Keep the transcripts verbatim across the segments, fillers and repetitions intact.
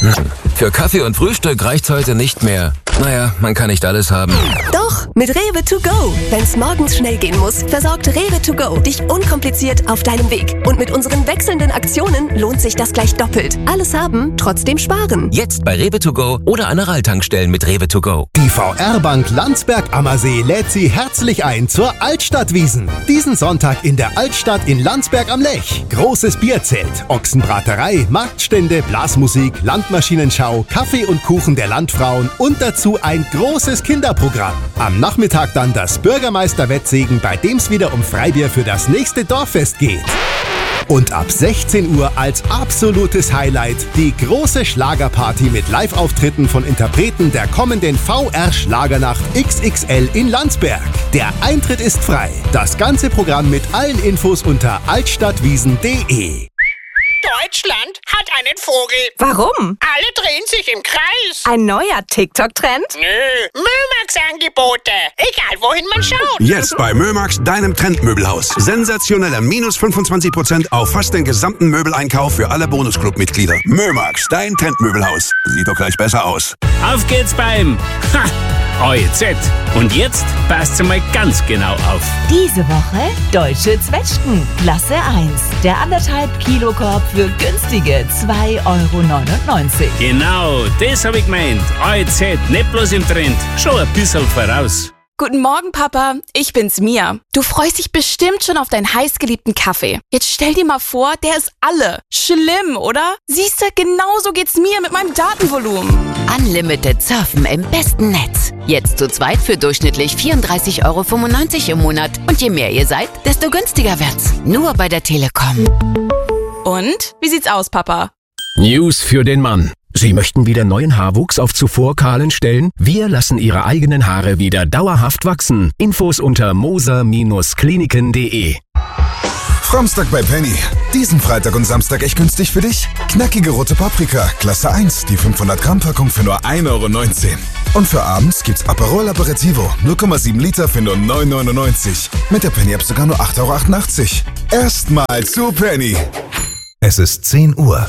Für Kaffee und Frühstück reicht's heute nicht mehr. Naja, man kann nicht alles haben. Doch, mit Rewe to go. Wenn's morgens schnell gehen muss, versorgt Rewe to go dich unkompliziert auf deinem Weg. Und mit unseren wechselnden Aktionen lohnt sich das gleich doppelt. Alles haben, trotzdem sparen. Jetzt bei Rewe to go oder an Aral-Tankstellen mit Rewe to go. Die V R-Bank Landsberg-Ammersee lädt Sie herzlich ein zur Altstadtwiesen. Diesen Sonntag in der Altstadt in Landsberg am Lech. Großes Bierzelt, Ochsenbraterei, Marktstände, Blasmusik, Landmaschinenschau, Kaffee und Kuchen der Landfrauen und dazu ein großes Kinderprogramm. Am Nachmittag dann das Bürgermeister-Wettsegen, bei dem es wieder um Freibier für das nächste Dorffest geht. Und ab sechzehn Uhr als absolutes Highlight die große Schlagerparty mit Live-Auftritten von Interpreten der kommenden V R-Schlagernacht X X L in Landsberg. Der Eintritt ist frei. Das ganze Programm mit allen Infos unter altstadtwiesen punkt de. Deutschland hat einen Vogel. Warum? Alle drehen sich im Kreis. Ein neuer TikTok-Trend? Nö, Mömax-Angebote. Egal, wohin man schaut. Jetzt bei Mömax, deinem Trendmöbelhaus. Sensationelle minus fünfundzwanzig Prozent auf fast den gesamten Möbeleinkauf für alle Bonusclub-Mitglieder. Mömax, dein Trendmöbelhaus. Sieht doch gleich besser aus. Auf geht's beim Ha! O E Z. Und jetzt passt mal ganz genau auf. Diese Woche Deutsche Zwetschgen, Klasse eins. Der anderthalb Kilo Korb für günstige zwei Euro neunundneunzig. Genau, das hab ich gemeint. O E Z, nicht bloß im Trend, schon ein bisschen voraus. Guten Morgen, Papa. Ich bin's, Mia. Du freust dich bestimmt schon auf deinen heißgeliebten Kaffee. Jetzt stell dir mal vor, der ist alle. Schlimm, oder? Siehst du, genauso geht's mir mit meinem Datenvolumen. Unlimited Surfen im besten Netz. Jetzt zu zweit für durchschnittlich vierunddreißig Euro fünfundneunzig im Monat. Und je mehr ihr seid, desto günstiger wird's. Nur bei der Telekom. Und? Wie sieht's aus, Papa? News für den Mann. Sie möchten wieder neuen Haarwuchs auf zuvor kahlen Stellen? Wir lassen Ihre eigenen Haare wieder dauerhaft wachsen. Infos unter moser Kliniken punkt de. Framstag bei Penny. Diesen Freitag und Samstag echt günstig für dich? Knackige rote Paprika, Klasse eins, die fünfhundert Gramm Packung für nur ein Euro neunzehn. Und für abends gibt's Aperol Aperitivo, null Komma sieben Liter für nur neun Euro neunundneunzig. Mit der Penny-App sogar nur acht Euro achtundachtzig. Erstmal zu Penny. Es ist zehn Uhr.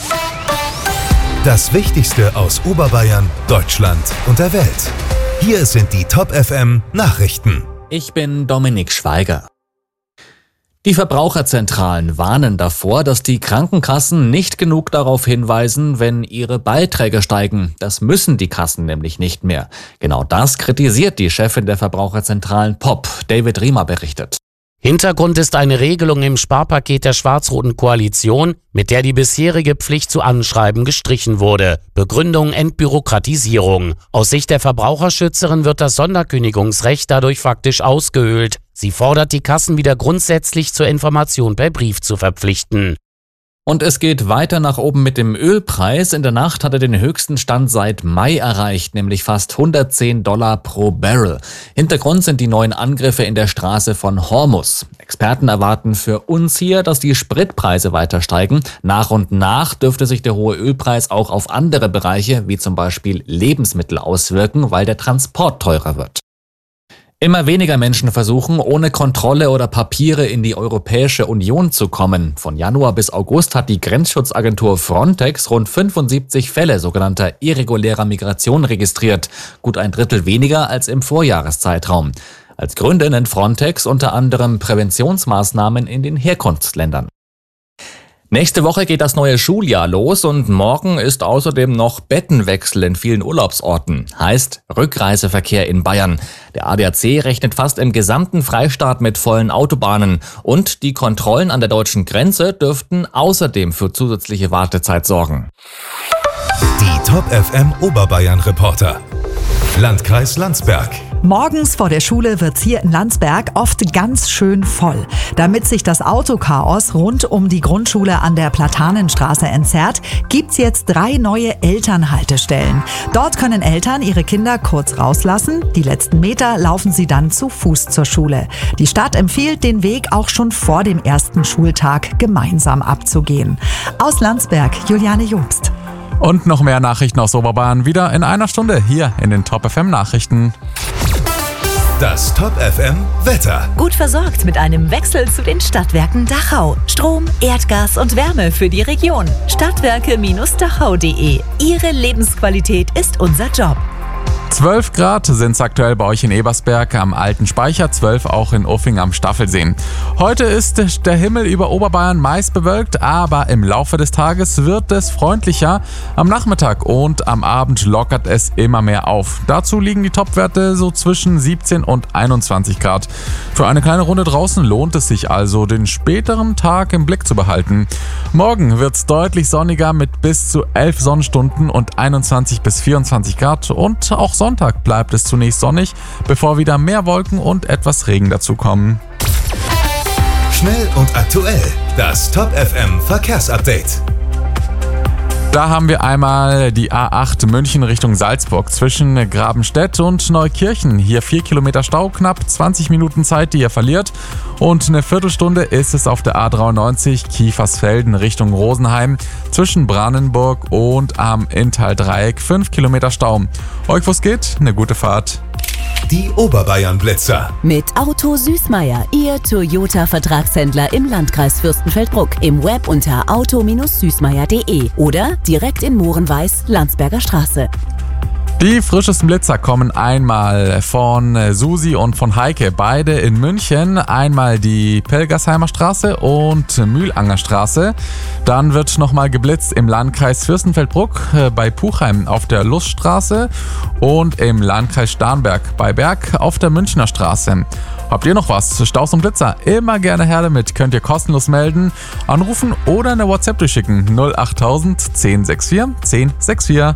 Das Wichtigste aus Oberbayern, Deutschland und der Welt. Hier sind die Top F M Nachrichten. Ich bin Dominik Schweiger. Die Verbraucherzentralen warnen davor, dass die Krankenkassen nicht genug darauf hinweisen, wenn ihre Beiträge steigen. Das müssen die Kassen nämlich nicht mehr. Genau das kritisiert die Chefin der Verbraucherzentralen P O P. David Riemer berichtet. Hintergrund ist eine Regelung im Sparpaket der schwarz-roten Koalition, mit der die bisherige Pflicht zu Anschreiben gestrichen wurde. Begründung Entbürokratisierung. Aus Sicht der Verbraucherschützerin wird das Sonderkündigungsrecht dadurch faktisch ausgehöhlt. Sie fordert die Kassen wieder grundsätzlich zur Information per Brief zu verpflichten. Und es geht weiter nach oben mit dem Ölpreis. In der Nacht hat er den höchsten Stand seit Mai erreicht, nämlich fast hundertzehn Dollar pro Barrel. Hintergrund sind die neuen Angriffe in der Straße von Hormuz. Experten erwarten für uns hier, dass die Spritpreise weiter steigen. Nach und nach dürfte sich der hohe Ölpreis auch auf andere Bereiche, wie zum Beispiel Lebensmittel, auswirken, weil der Transport teurer wird. Immer weniger Menschen versuchen, ohne Kontrolle oder Papiere in die Europäische Union zu kommen. Von Januar bis August hat die Grenzschutzagentur Frontex rund fünfundsiebzig Fälle sogenannter irregulärer Migration registriert. Gut ein Drittel weniger als im Vorjahreszeitraum. Als Gründe nennt Frontex unter anderem Präventionsmaßnahmen in den Herkunftsländern. Nächste Woche geht das neue Schuljahr los und morgen ist außerdem noch Bettenwechsel in vielen Urlaubsorten. Heißt Rückreiseverkehr in Bayern. Der A D A C rechnet fast im gesamten Freistaat mit vollen Autobahnen. Und die Kontrollen an der deutschen Grenze dürften außerdem für zusätzliche Wartezeit sorgen. Die Top F M Oberbayern Reporter. Landkreis Landsberg. Morgens vor der Schule wird's hier in Landsberg oft ganz schön voll. Damit sich das Autochaos rund um die Grundschule an der Platanenstraße entzerrt, gibt's jetzt drei neue Elternhaltestellen. Dort können Eltern ihre Kinder kurz rauslassen. Die letzten Meter laufen sie dann zu Fuß zur Schule. Die Stadt empfiehlt, den Weg auch schon vor dem ersten Schultag gemeinsam abzugehen. Aus Landsberg, Juliane Jobst. Und noch mehr Nachrichten aus Oberbayern wieder in einer Stunde hier in den Top F M Nachrichten. Das Top F M Wetter. Gut versorgt mit einem Wechsel zu den Stadtwerken Dachau. Strom, Erdgas und Wärme für die Region. Stadtwerke Dachau punkt de. Ihre Lebensqualität ist unser Job. zwölf Grad sind es aktuell bei euch in Ebersberg am Alten Speicher, zwölf auch in Uffing am Staffelsee. Heute ist der Himmel über Oberbayern meist bewölkt, aber im Laufe des Tages wird es freundlicher. Am Nachmittag und am Abend lockert es immer mehr auf. Dazu liegen die Topwerte so zwischen siebzehn und einundzwanzig Grad. Für eine kleine Runde draußen lohnt es sich also, den späteren Tag im Blick zu behalten. Morgen wird es deutlich sonniger mit bis zu elf Sonnenstunden und einundzwanzig bis vierundzwanzig Grad und auch Sonntag bleibt es zunächst sonnig, bevor wieder mehr Wolken und etwas Regen dazukommen. Schnell und aktuell. Das Top F M Verkehrsupdate. Da haben wir einmal die A acht München Richtung Salzburg zwischen Grabenstedt und Neukirchen. Hier vier Kilometer Stau, knapp zwanzig Minuten Zeit, die ihr verliert. Und eine Viertelstunde ist es auf der A dreiundneunzig Kiefersfelden Richtung Rosenheim zwischen Brandenburg und am Inntal-Dreieck. fünf Kilometer Stau. Euch wo's geht? Eine gute Fahrt. Die Oberbayern-Blitzer. Mit Auto Süßmeier, Ihr Toyota-Vertragshändler im Landkreis Fürstenfeldbruck. Im Web unter auto Süßmeier punkt de oder direkt in Mohrenweiß, Landsberger Straße. Die frischesten Blitzer kommen einmal von Susi und von Heike, beide in München. Einmal die Pelgersheimer Straße und Mühlanger Straße. Dann wird nochmal geblitzt im Landkreis Fürstenfeldbruck bei Puchheim auf der Luststraße und im Landkreis Starnberg bei Berg auf der Münchner Straße. Habt ihr noch was? Staus und Blitzer? Immer gerne her damit. Könnt ihr kostenlos melden, anrufen oder eine WhatsApp durchschicken. null achttausend zehn sechs vier zehn sechs vier.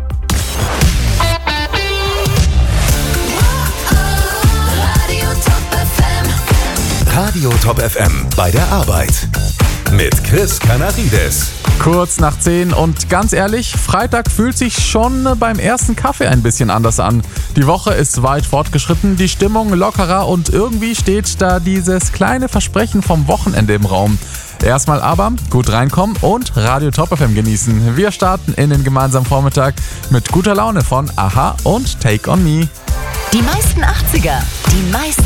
Radio Top F M bei der Arbeit. Mit Chris Canarides. Kurz nach zehn und ganz ehrlich, Freitag fühlt sich schon beim ersten Kaffee ein bisschen anders an. Die Woche ist weit fortgeschritten, die Stimmung lockerer und irgendwie steht da dieses kleine Versprechen vom Wochenende im Raum. Erstmal aber gut reinkommen und Radio Top F M genießen. Wir starten in den gemeinsamen Vormittag mit guter Laune von Aha und Take On Me. Die meisten achtziger, die meisten